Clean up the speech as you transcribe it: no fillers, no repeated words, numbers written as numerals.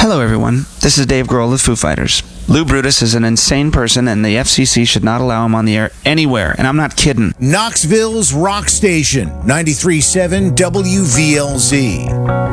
Hello, everyone. This is Dave Grohl of Foo Fighters. Lou Brutus is an insane person, and the FCC should not allow him on the air anywhere, and I'm not kidding. Knoxville's rock station, 93.7 WVLZ.